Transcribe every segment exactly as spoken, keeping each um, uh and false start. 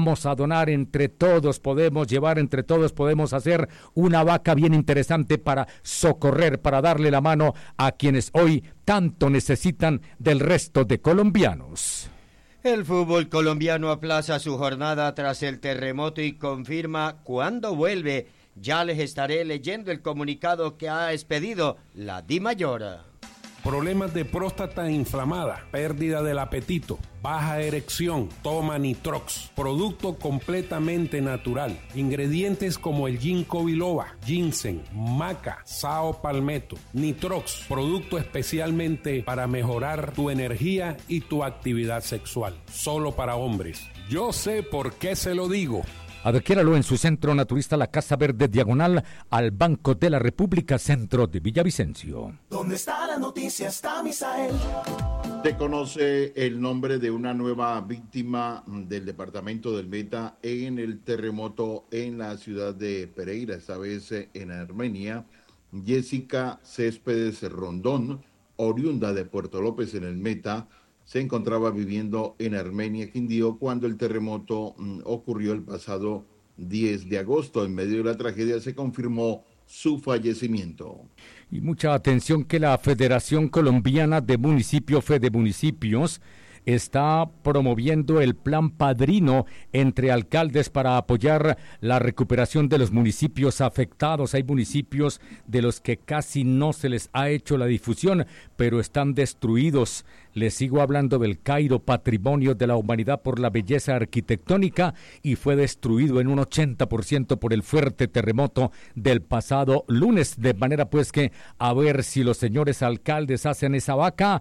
vamos a donar entre todos, podemos llevar entre todos, podemos hacer una vaca bien interesante para socorrer, para darle la mano a quienes hoy tanto necesitan del resto de colombianos. El fútbol colombiano aplaza su jornada tras el terremoto y confirma cuándo vuelve. Ya les estaré leyendo el comunicado que ha expedido la DIMAYOR. Problemas de próstata inflamada, pérdida del apetito, baja erección, toma Nitrox, producto completamente natural. Ingredientes como el ginkgo biloba, ginseng, maca, sao palmetto. Nitrox, producto especialmente para mejorar tu energía y tu actividad sexual. Solo para hombres. Yo sé por qué se lo digo. Adquiéralo en su centro naturista La Casa Verde, diagonal al Banco de la República, centro de Villavicencio. ¿Dónde está la noticia? Está Misael. Se conoce el nombre de una nueva víctima del departamento del Meta en el terremoto en la ciudad de Pereira, esta vez en Armenia. Jessica Céspedes Rondón, oriunda de Puerto López en el Meta, se encontraba viviendo en Armenia, Quindío, cuando el terremoto mm, ocurrió el pasado diez de agosto. En medio de la tragedia se confirmó su fallecimiento. Y mucha atención que la Federación Colombiana de Municipios, Fede Municipios, está promoviendo el plan Padrino entre alcaldes para apoyar la recuperación de los municipios afectados. Hay municipios de los que casi no se les ha hecho la difusión, pero están destruidos. Les sigo hablando del Cairo, patrimonio de la humanidad por la belleza arquitectónica, y fue destruido en un ochenta por ciento por el fuerte terremoto del pasado lunes. De manera pues que a ver si los señores alcaldes hacen esa vaca,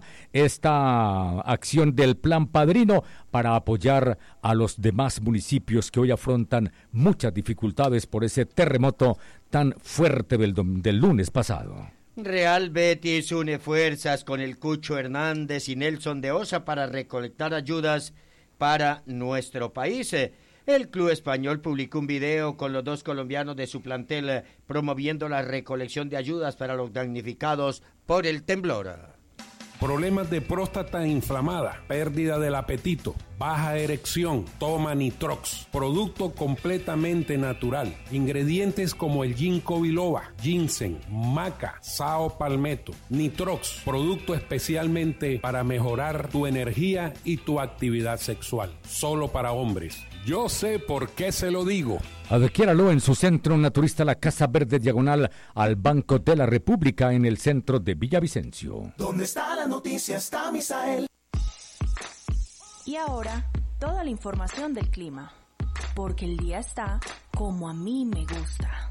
esta acción del plan Padrino para apoyar a los demás municipios que hoy afrontan muchas dificultades por ese terremoto tan fuerte del, del lunes pasado. Real Betis une fuerzas con el Cucho Hernández y Nelson de Osa para recolectar ayudas para nuestro país. El club español publicó un video con los dos colombianos de su plantel promoviendo la recolección de ayudas para los damnificados por el temblor. Problemas de próstata inflamada, pérdida del apetito, baja erección, toma Nitrox, producto completamente natural. Ingredientes como el ginkgo biloba, ginseng, maca, sao palmetto. Nitrox, producto especialmente para mejorar tu energía y tu actividad sexual. Solo para hombres. Yo sé por qué se lo digo. Adquiéralo en su centro naturista La Casa Verde, diagonal al Banco de la República, en el centro de Villavicencio. ¿Dónde está la noticia? Está Misael. Y ahora, toda la información del clima. Porque el día está como a mí me gusta.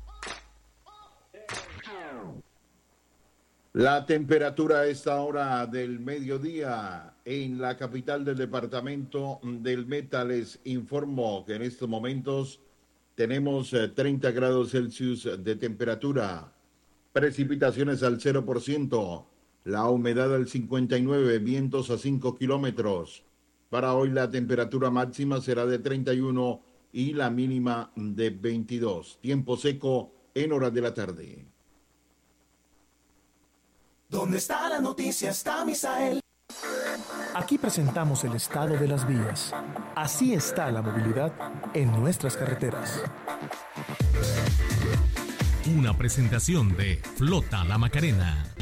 La temperatura a esta hora del mediodía en la capital del departamento del Meta, les informo que en estos momentos tenemos treinta grados Celsius de temperatura, precipitaciones al cero por ciento, la humedad al cincuenta y nueve, vientos a cinco kilómetros. Para hoy la temperatura máxima será de treinta y uno y la mínima de veintidós. Tiempo seco en horas de la tarde. ¿Dónde está la noticia? Está Misael. Aquí presentamos el estado de las vías. Así está la movilidad en nuestras carreteras. Una presentación de Flota La Macarena.